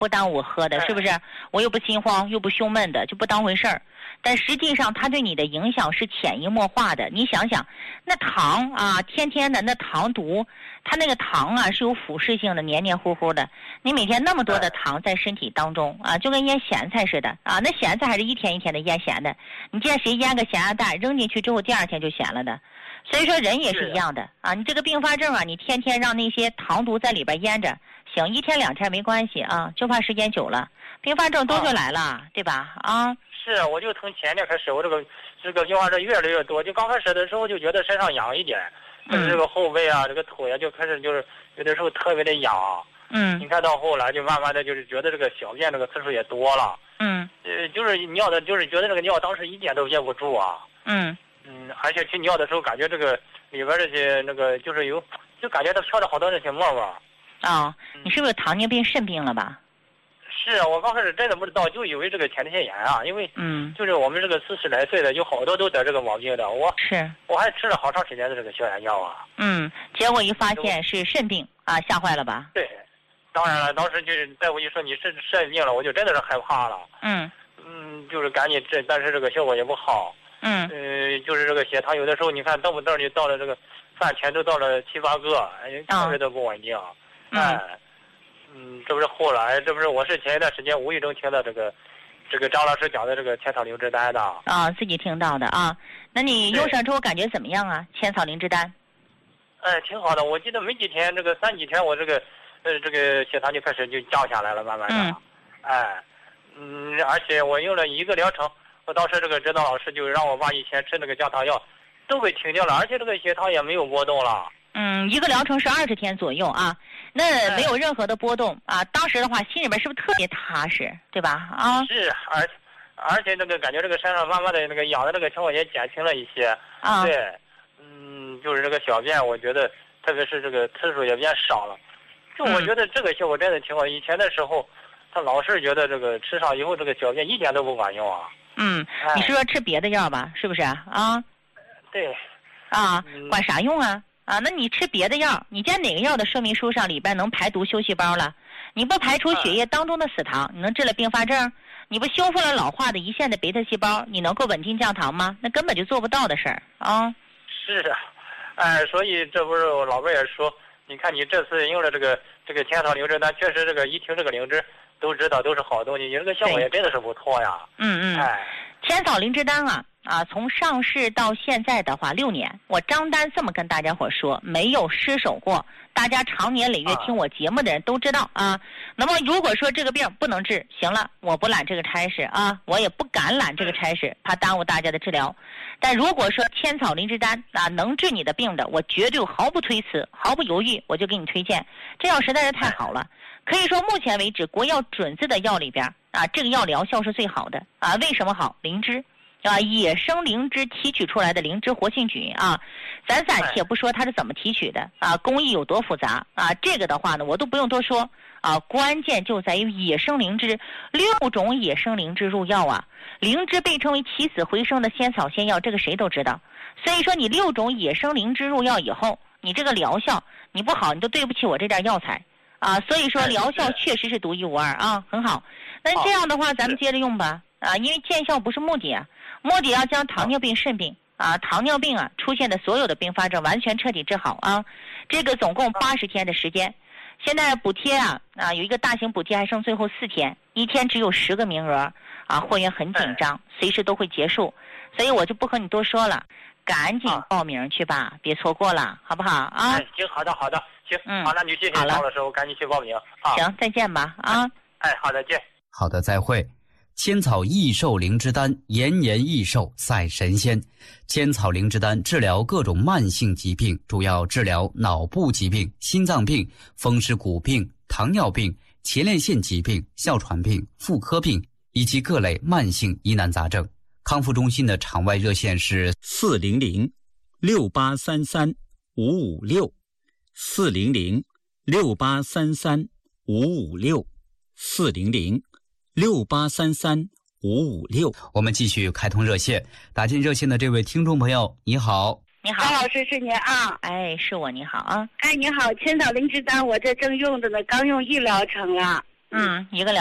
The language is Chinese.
不耽误我喝的，是不是？我又不心慌，又不胸闷的，就不当回事儿。但实际上，它对你的影响是潜移默化的。你想想，那糖啊，天天的那糖毒，它那个糖啊是有腐蚀性的，黏黏糊糊的。你每天那么多的糖在身体当中啊，就跟腌咸菜似的啊。那咸菜还是一天一天的腌咸的。你见谁腌个咸鸭蛋扔进去之后，第二天就咸了的。所以说人也是一样的啊。你这个并发症啊，你天天让那些糖毒在里边腌着，行一天两天没关系啊，就怕时间久了，并发症都就来了，对吧？啊。 是，我就从前天开始，我这个并发症越来越多。就刚开始的时候就觉得身上痒一点，这个后背啊，这个腿啊，就开始就是有的时候特别的痒。你看到后来就慢慢的就是觉得这个小便这个次数也多了。就是尿的，就是觉得这个尿当时一点都憋不住啊。而且去尿的时候感觉这个里边这些那个就是就感觉它飘着好多那些沫沫。 哦，你是不是有糖尿病、肾病了吧？ 是啊，我刚开始真的不知道，就以为这个前列腺炎啊，因为就是我们这个40来岁的，有好多都得这个毛病的。我还吃了好长时间的这个消炎药啊。 结果一发现是肾病啊，吓坏了吧？ 对，当然了，当时就是大夫一说你是肾病了，我就真的是害怕了。就是赶紧治，但是这个效果也不好。就是这个血糖有的时候你看动不动就到了这个饭前都到了7、8个，特别的不稳定。这不是后来，这不是我是前一段时间无意中听到这个张老师讲的这个千草灵芝丹的啊，自己听到的啊。那你用上之后感觉怎么样啊？千草灵芝丹？ 挺好的。我记得没几天，这个3几天我这个血糖就开始就降下来了，慢慢的。而且我用了一个疗程，我当时这个指导老师就让我把以前吃那个降糖药都给停掉了，而且这个血糖也没有波动了。 一个疗程是20天左右啊，那没有任何的波动啊。当时的话，心里边是不是特别踏实，对吧？啊， 是，而且这个感觉这个身上慢慢的那个痒的这个情况也减轻了一些。对，就是这个小便，我觉得特别是这个次数也变少了。就我觉得这个效果真的挺好。以前的时候，他老是觉得这个吃上以后这个小便一点都不管用啊。 你是说吃别的药吧？是不是啊？ 对。 管啥用啊？那你吃别的药，你见哪个药的说明书上里边能排毒修细胞了？你不排除血液当中的死糖，你能治了并发症？你不修复了老化的胰腺的贝塔细胞，你能够稳定降糖吗？那根本就做不到的事儿啊。 是啊，所以这不是我老辈也说，你看你这次用了这个千草灵芝丹，确实这个一听这个灵芝都知道都是好东西，你这个效果也真的是不错呀。 千草灵芝丹从上市到现在的话6年，我张丹这么跟大家伙说，没有失手过。大家常年累月听我节目的人都知道啊。那么如果说这个病不能治，行了，我不揽这个差事啊，我也不敢揽这个差事，怕耽误大家的治疗。但如果说千草灵芝丹能治你的病的，我绝对毫不推辞，毫不犹豫，我就给你推荐。这药实在是太好了，可以说目前为止国药准字的药里边这个药疗效是最好的为什么好？灵芝。野生灵芝提取出来的灵芝活性菌咱暂且不说它是怎么提取的工艺有多复杂这个的话呢，我都不用多说关键就在于野生灵芝，6种野生灵芝入药灵芝被称为起死回生的仙草仙药，这个谁都知道。所以说你6种野生灵芝入药以后，你这个疗效你不好，你就对不起我这点药材所以说疗效确实是独一无二很好。那这样的话，咱们接着用吧因为见效不是目的目的要将糖尿病、肾病糖尿病出现的所有的并发症完全彻底治好这个总共80天的时间。现在补贴有一个大型补贴，还剩最后4天，一天只有10个名额货源很紧张，随时都会结束，所以我就不和你多说了，赶紧报名去吧，别错过了，好不好行，好的，行，好，那你谢谢张老师，我赶紧去报名行，再见吧好的，见。 好的，再会。千草益寿灵芝丹，延年益寿赛神仙。千草灵芝丹治疗各种慢性疾病，主要治疗脑部疾病、心脏病、风湿骨病、糖尿病、前列腺疾病、哮喘病、妇科病以及各类慢性疑难杂症。康复中心的场外热线是400-683-556，400-683-556。我们继续开通热线，打进热线的这位听众朋友，你好。 你好， 张老师是您是我，你好你好，千草灵芝丹我这正用着呢，刚用1疗程了。 一个